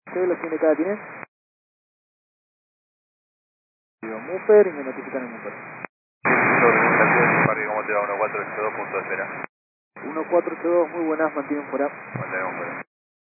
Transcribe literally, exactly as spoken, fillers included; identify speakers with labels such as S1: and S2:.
S1: ¿Qué velocidad de cada tiene? Digo, Muffer y me notifican el Muffer.
S2: ¿Cómo te va? uno cuatro ocho dos, punto de espera.
S1: uno cuatro ocho dos, muy buenas, mantienen fuera.
S2: Mantenemos fuera.